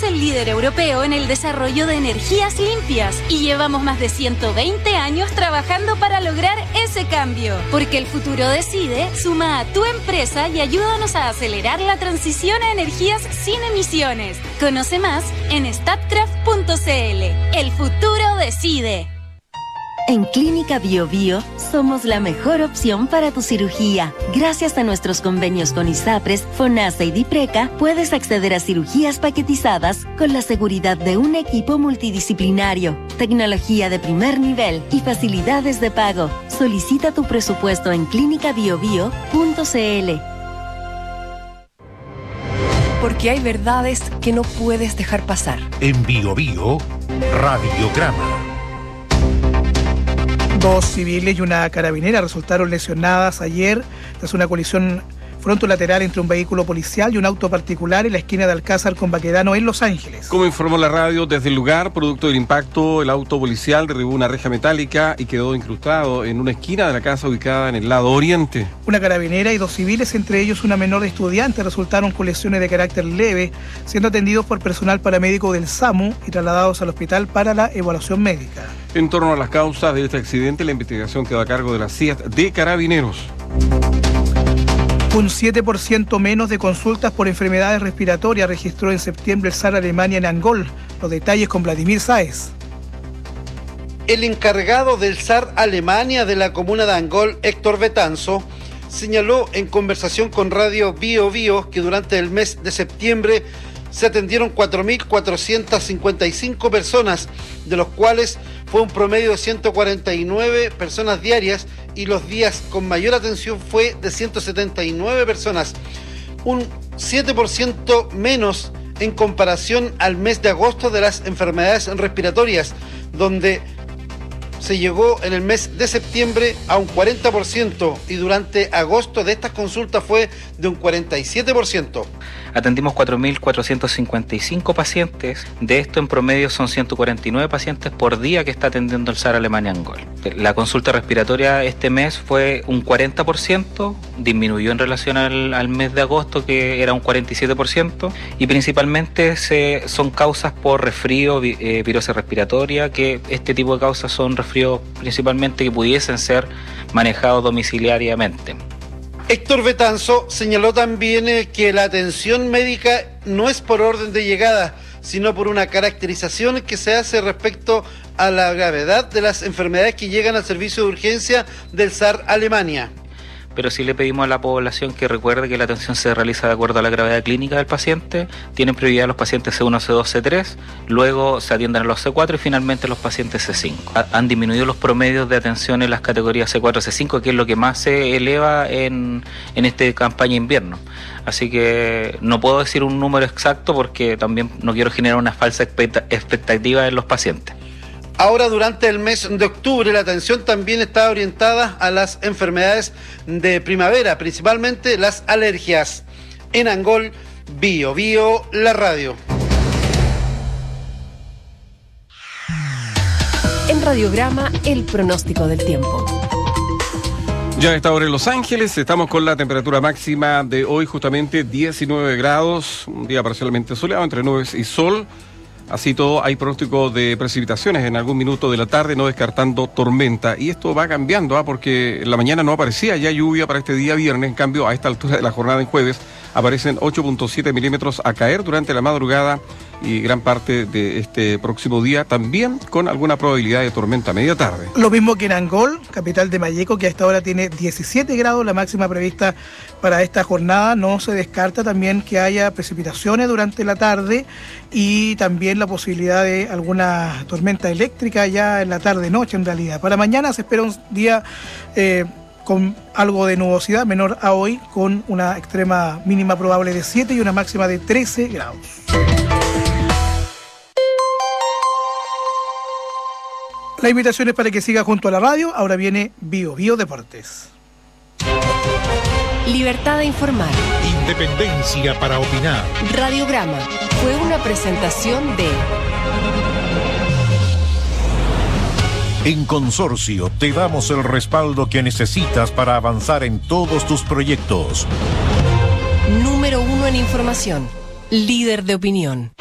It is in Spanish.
el líder europeo en el desarrollo de energías limpias y llevamos más de 120 años trabajando para lograr ese cambio. Porque el futuro decide, suma a tu empresa y ayúdanos a acelerar la transición a energías sin emisiones. Conoce más en statkraft.cl. El futuro decide. En Clínica Bio Bio somos la mejor opción para tu cirugía. Gracias a nuestros convenios con ISAPRES, FONASA y DIPRECA, puedes acceder a cirugías paquetizadas con la seguridad de un equipo multidisciplinario, tecnología de primer nivel y facilidades de pago. Solicita tu presupuesto en clinicabiobio.cl. Porque hay verdades que no puedes dejar pasar. En Bio Bio, radiograma. 2 civiles y una carabinera resultaron lesionadas ayer tras una colisión frontolateral entre un vehículo policial y un auto particular en la esquina de Alcázar con Baquedano en Los Ángeles. Como informó la radio, desde el lugar, producto del impacto, el auto policial derribó una reja metálica y quedó incrustado en una esquina de la casa ubicada en el lado oriente. Una carabinera y 2 civiles, entre ellos una menor estudiante, resultaron con lesiones de carácter leve, siendo atendidos por personal paramédico del SAMU y trasladados al hospital para la evaluación médica. En torno a las causas de este accidente, la investigación quedó a cargo de la CIAT de Carabineros. Un 7% menos de consultas por enfermedades respiratorias registró en septiembre el SAR Alemania en Angol. Los detalles con Vladimir Sáez. El encargado del SAR Alemania de la comuna de Angol, Héctor Betanzo, señaló en conversación con Radio Bio Bio que durante el mes de septiembre se atendieron 4.455 personas, de los cuales fue un promedio de 149 personas diarias y los días con mayor atención fue de 179 personas, un 7% menos en comparación al mes de agosto de las enfermedades respiratorias, donde se llegó en el mes de septiembre a un 40% y durante agosto de estas consultas fue de un 47%. Atendimos 4.455 pacientes, de esto en promedio son 149 pacientes por día que está atendiendo el SAR Alemania Angol. La consulta respiratoria este mes fue un 40%, disminuyó en relación al mes de agosto que era un 47% y principalmente son causas por resfrío, virosis respiratoria, que este tipo de causas son resfríos principalmente que pudiesen ser manejados domiciliariamente. Héctor Betanzo señaló también que la atención médica no es por orden de llegada, sino por una caracterización que se hace respecto a la gravedad de las enfermedades que llegan al servicio de urgencia del SAR Alemania. Pero sí le pedimos a la población que recuerde que la atención se realiza de acuerdo a la gravedad clínica del paciente. Tienen prioridad los pacientes C1, C2, C3, luego se atienden a los C4 y finalmente los pacientes C5. Han disminuido los promedios de atención en las categorías C4 y C5, que es lo que más se eleva en esta campaña invierno. Así que no puedo decir un número exacto porque también no quiero generar una falsa expectativa en los pacientes. Ahora, durante el mes de octubre, la atención también está orientada a las enfermedades de primavera, principalmente las alergias. En Angol, Bio Bio, la radio. En Radiograma, el pronóstico del tiempo. Ya a esta hora en Los Ángeles, estamos con la temperatura máxima de hoy, justamente 19 grados, un día parcialmente soleado, entre nubes y sol. Así todo, hay pronóstico de precipitaciones en algún minuto de la tarde, no descartando tormenta. Y esto va cambiando, porque en la mañana no aparecía ya lluvia para este día viernes. En cambio, a esta altura de la jornada en jueves, aparecen 8.7 milímetros a caer durante la madrugada y gran parte de este próximo día, también con alguna probabilidad de tormenta a media tarde. Lo mismo que en Angol, capital de Malleco, que a esta hora tiene 17 grados, la máxima prevista para esta jornada. No se descarta también que haya precipitaciones durante la tarde y también la posibilidad de alguna tormenta eléctrica ya en la tarde-noche en realidad. Para mañana se espera un día con algo de nubosidad, menor a hoy, con una extrema mínima probable de 7 y una máxima de 13 grados. La invitación es para que siga junto a la radio. Ahora viene Bio Bio Deportes. Libertad de informar. Independencia para opinar. Radiograma fue una presentación de... En Consorcio te damos el respaldo que necesitas para avanzar en todos tus proyectos. Número 1 en información. Líder de opinión.